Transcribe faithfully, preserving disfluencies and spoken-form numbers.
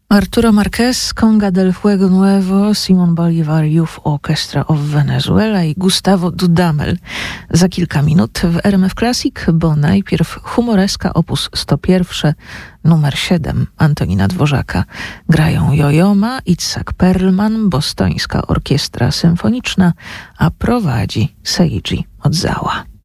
Arturo Márquez, Conga del Fuego Nuevo, Simon Bolivar Youth Orchestra of Venezuela i Gustavo Dudamel za kilka minut w R M F Classic, bo najpierw humoreska opus sto jeden, numer siedem Antonina Dworzaka. Grają Jojoma, Itzhak Perlman, bostońska orkiestra symfoniczna, a prowadzi Seiji Ozawa.